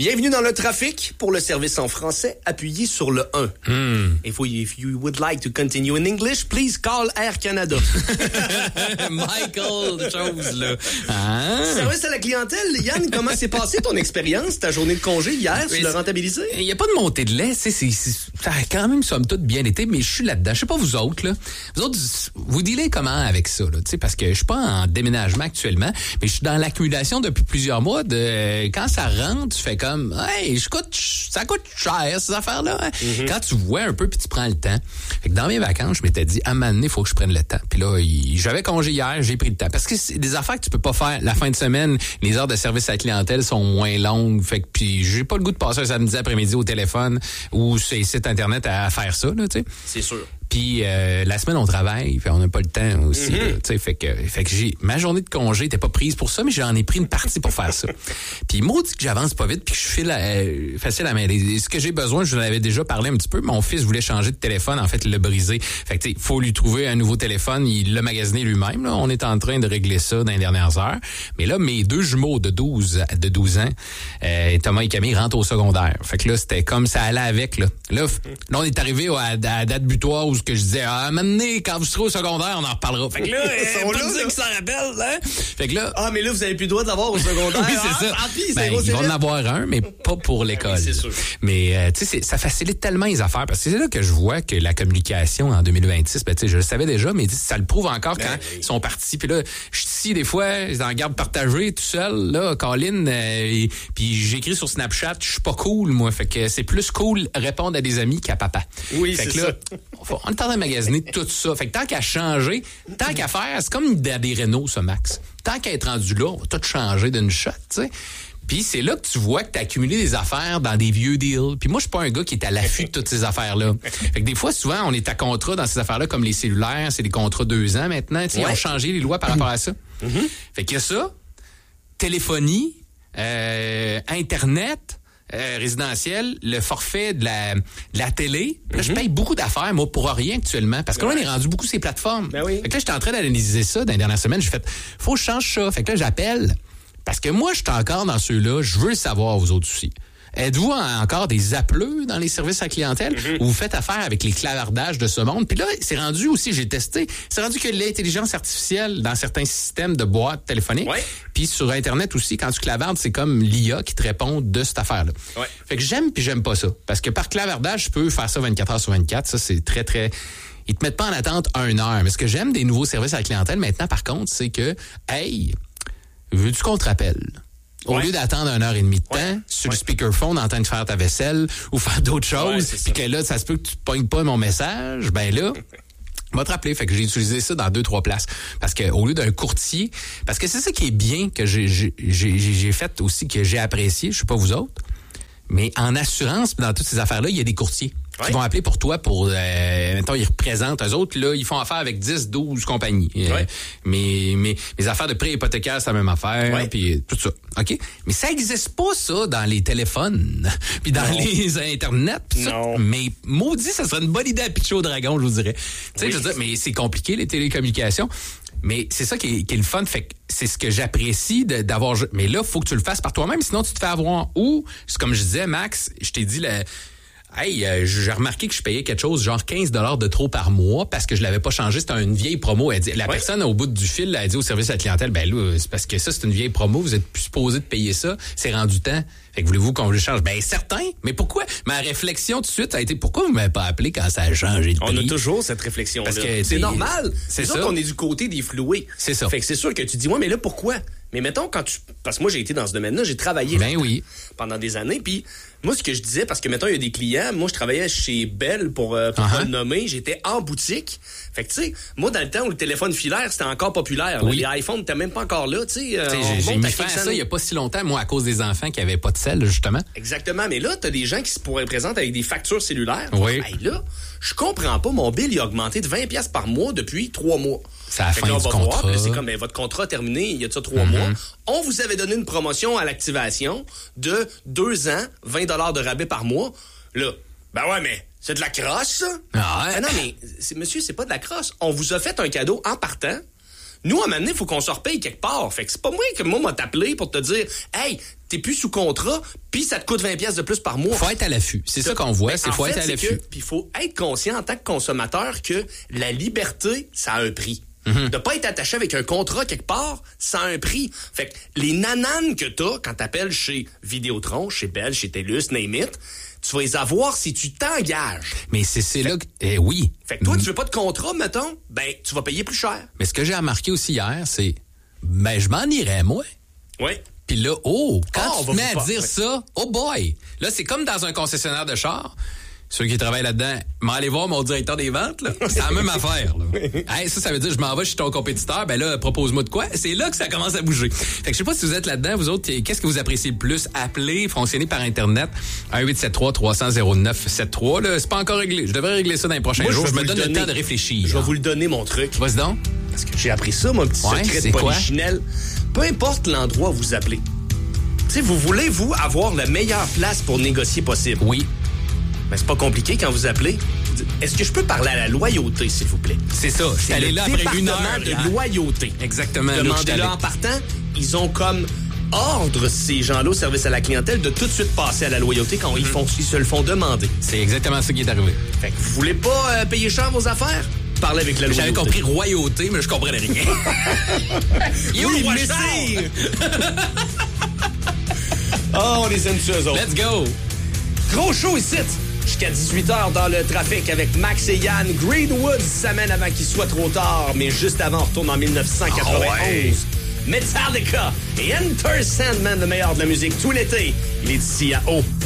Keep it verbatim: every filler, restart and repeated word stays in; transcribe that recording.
Bienvenue dans le trafic. Pour le service en français, appuyez sur le un. Mm. If, we, if you would like to continue in English, please call Air Canada. Michael, chose, là. Hein? Service à la clientèle, Yann, comment s'est passée ton expérience, ta journée de congé hier? Tu l'as rentabilisé? Il n'y a pas de montée de lait. C'est, c'est, c'est, ça a quand même, somme toute, bien été, mais je suis là-dedans. Je sais pas vous autres, là. Vous autres, vous dealez comment avec ça, là? Tu sais, parce que je suis pas en déménagement actuellement, mais je suis dans l'accumulation depuis plusieurs mois de, quand ça rentre, tu fais comme, hey, je coûte, ça coûte cher, ces affaires-là. Hein? Mm-hmm. Quand tu vois un peu puis tu prends le temps. Fait que dans mes vacances, je m'étais dit, à un moment donné, il faut que je prenne le temps. Puis là, il, j'avais congé hier, j'ai pris le temps. Parce que c'est des affaires que tu peux pas faire la fin de semaine. Les heures de service à la clientèle sont moins longues. Fait que, puis j'ai pas le goût de passer un samedi après-midi au téléphone ou sur les sites Internet à, à faire ça, là, tu sais. C'est sûr. Puis euh, la semaine, on travaille, puis on n'a pas le temps aussi. Mm-hmm. Tu sais, fait que, fait que j'ai ma journée de congé n'était pas prise pour ça, mais j'en ai pris une partie pour faire ça. Puis maudit que j'avance pas vite, puis que je file euh, facile à mêler. Ce que j'ai besoin, je l'avais déjà parlé un petit peu. Mon fils voulait changer de téléphone, en fait, il l'a brisé. Fait que tu sais, faut lui trouver un nouveau téléphone. Il l'a magasiné lui-même. Là. On est en train de régler ça dans les dernières heures. Mais là, mes deux jumeaux de douze de douze ans, euh, Thomas et Camille, rentrent au secondaire. Fait que là, c'était comme ça allait avec. Là, là, là on est arrivé à, à la date butoir où ce que je disais, ah, maintenant, quand vous serez au secondaire, on en reparlera. Fait que là, ils sont pas là, dire là. qu'ils s'en rappellent, hein? Fait que là. Ah, mais là, vous avez plus le droit d'avoir au secondaire. Oui, c'est ah, ça. Ah, pis, ben, ils vont en avoir un, mais pas pour l'école. Oui, c'est sûr. Mais, euh, tu sais, ça facilite tellement les affaires. Parce que c'est là que je vois que la communication en deux mille vingt-six, ben, tu sais, je le savais déjà, mais ça le prouve encore ben, quand oui. ils sont partis. Puis là, je suis ici, des fois, en garde partagée, tout seul, là, Colin, euh, puis j'écris sur Snapchat, je suis pas cool, moi. Fait que c'est plus cool répondre à des amis qu'à papa. Oui, fait c'est que là, ça. On est en train de magasiner tout ça. Fait que tant qu'à changer, tant qu'à faire, c'est comme des, des Renault, ça, Max. Tant qu'à être rendu là, on va tout changer d'une shot, tu sais. Puis c'est là que tu vois que tu as accumulé des affaires dans des vieux deals. Puis moi, je suis pas un gars qui est à l'affût de toutes ces affaires-là. Fait que des fois, souvent, on est à contrat dans ces affaires-là, comme les cellulaires, c'est des contrats deux ans maintenant. Tu sais, ouais. Ils ont changé les lois par rapport à ça. Mm-hmm. Fait qu'il y a ça, téléphonie, euh, Internet... Euh, résidentiel, le forfait de la, de la télé. Là, mm-hmm. je paye beaucoup d'affaires, moi, pour rien actuellement. Parce que là, on est rendu beaucoup ces plateformes. Ben oui. Fait que là, j'étais en train d'analyser ça dans les dernières semaines. J'ai fait, faut que je change ça. Fait que là, j'appelle. Parce que moi, je suis encore dans ceux-là. Je veux le savoir, vous autres aussi. Êtes-vous encore des appeleux dans les services à clientèle mm-hmm. où vous faites affaire avec les clavardages de ce monde? Puis là, c'est rendu aussi, j'ai testé, c'est rendu que l'intelligence artificielle dans certains systèmes de boîtes téléphoniques, ouais. Puis sur Internet aussi, quand tu clavardes, c'est comme l'I A qui te répond de cette affaire-là. Ouais. Fait que j'aime puis j'aime pas ça. Parce que par clavardage, je peux faire ça vingt-quatre heures sur vingt-quatre. Ça, c'est très, très... Ils te mettent pas en attente une heure. Mais ce que j'aime des nouveaux services à la clientèle maintenant, par contre, c'est que, hey, veux-tu qu'on te rappelle? Au ouais. lieu d'attendre une heure et demie de temps, ouais. sur ouais. le speakerphone en train de faire ta vaisselle ou faire d'autres choses, puis ouais, que là, ça se peut que tu pognes pas mon message, ben là, on va te rappeler. Fait que j'ai utilisé ça dans deux, trois places. Parce que au lieu d'un courtier, parce que c'est ça qui est bien que j'ai, j'ai, j'ai, j'ai fait aussi, que j'ai apprécié, je sais pas vous autres, mais en assurance, dans toutes ces affaires-là, il y a des courtiers. Ouais. Qui vont appeler pour toi pour, euh, mettons, ils représentent eux autres, là, ils font affaire avec dix, douze compagnies. Ouais. Euh, mais, mais, mes affaires de prêt hypothécaire, c'est la même affaire, ouais. Puis tout ça. OK? Mais ça existe pas, ça, dans les téléphones, puis dans non. les Internet, pis ça. Mais maudit, ça serait une bonne idée à pitcher au dragon, je vous dirais. Tu sais, oui. Je veux dire, mais c'est compliqué, les télécommunications. Mais c'est ça qui est, qui est le fun, fait que c'est ce que j'apprécie de, d'avoir... Mais là, faut que tu le fasses par toi-même, sinon tu te fais avoir. Ou, comme je disais, Max, je t'ai dit... Le, Hey, euh, j'ai remarqué que je payais quelque chose genre quinze dollars de trop par mois parce que je l'avais pas changé. C'était une vieille promo. Elle dit, la ouais. personne au bout du fil a dit au service à la clientèle, ben là, c'est parce que ça, c'est une vieille promo. Vous êtes plus supposé de payer ça. C'est rendu temps. Fait que voulez-vous qu'on le change? Ben, certain. Mais pourquoi? Ma réflexion tout de suite a été, pourquoi vous m'avez pas appelé quand ça a changé de prix? On a toujours cette réflexion-là. Parce que c'est normal. C'est ça qu'on est du côté des floués. C'est ça. Fait que c'est sûr que tu dis, ouais, mais là, pourquoi? Mais mettons, quand tu... Parce que moi, j'ai été dans ce domaine-là, j'ai travaillé ben oui. pendant des années, puis moi, ce que je disais, parce que, mettons, il y a des clients, moi, je travaillais chez Bell, pour, euh, pour uh-huh. pas le nommer, j'étais en boutique. Fait que, tu sais, moi, dans le temps où le téléphone filaire, c'était encore populaire. Oui. Les iPhones n'étaient même pas encore là, tu sais. Euh, j'ai j'ai mis fin à ça il y a pas si longtemps, moi, à cause des enfants qui avaient pas de sel, justement. Exactement, mais là, t'as des gens qui se pourraient présenter avec des factures cellulaires. Oui. Hey, là, je comprends pas, mon bill, il a augmenté de vingt dollars par mois depuis trois mois. C'est à la fin là, du contrat. Voir, là, c'est comme, ben, votre contrat a terminé il y a de ça trois mm-hmm. mois. On vous avait donné une promotion à l'activation de deux ans, vingt dollars de rabais par mois. Là, ben ouais, mais c'est de la crosse, ça? Ah ouais. Ah non, mais c'est, monsieur, c'est pas de la crosse. On vous a fait un cadeau en partant Nous, à un moment donné, il faut qu'on se repaye quelque part. Fait que c'est pas moi que moi m'a t'appelé pour te dire, hey, t'es plus sous contrat, puis ça te coûte vingt pièces de plus par mois. Faut être à l'affût. C'est ça qu'on voit, ben, c'est faut fait, être à l'affût. Puis il faut être conscient en tant que consommateur que la liberté, ça a un prix. Mm-hmm. De pas être attaché avec un contrat quelque part, ça a un prix. Fait que les nananes que t'as quand t'appelles chez Vidéotron, chez Bell, chez TELUS, name it, tu vas les avoir si tu t'engages. Mais c'est, c'est là que... Eh oui. Fait que toi, tu veux pas de contrat, mettons, ben, tu vas payer plus cher. Mais ce que j'ai remarqué aussi hier, c'est... Ben, je m'en irais, moi. Oui. Puis là, oh, quand oh, tu te mets à dire oui. ça, oh boy! Là, c'est comme dans un concessionnaire de char. Ceux qui travaillent là-dedans, m'allez voir mon directeur des ventes, là. C'est la même affaire, là. Hey, ça, ça veut dire, je m'en vais chez ton compétiteur, ben là, propose-moi de quoi? C'est là que ça commence à bouger. Fait que je sais pas si vous êtes là-dedans, vous autres, qu'est-ce que vous appréciez le plus? Appeler, fonctionner par Internet, un huit sept trois trois cents zéro neuf sept trois, là, c'est pas encore réglé. Je devrais régler ça dans les prochains Moi, jours. Je, je me donne le, le temps de réfléchir. Je vais vous le donner, mon truc. Vas-y donc. Parce que j'ai appris ça, mon petit ouais, secret de polichinelle. Peu importe l'endroit où vous appelez. Tu sais, vous voulez, vous, avoir la meilleure place pour négocier possible. Oui. Ben, c'est pas compliqué quand vous appelez. Est-ce que je peux parler à la loyauté, s'il vous plaît? C'est ça. C'est aller là après une heure. de loyauté. Exactement. Demandez-le en partant. Ils ont comme ordre, ces gens-là, au service à la clientèle, de tout de suite passer à la loyauté quand mm-hmm. ils, font, ils se le font demander. C'est exactement ça qui est arrivé. Fait que vous voulez pas euh, payer cher vos affaires? Parlez avec la loyauté. J'avais compris royauté, mais je comprenais rien. oui, messire! Oh, on les aime tous eux autres. Let's go! Gros show ici! Jusqu'à dix-huit heures dans le trafic avec Max et Yann. Greenwood s'amène avant qu'il soit trop tard, mais juste avant, on retourne en dix-neuf cent quatre-vingt-onze. Oh ouais. Metallica et Enter Sandman, le meilleur de la musique tout l'été. Il est ici à O.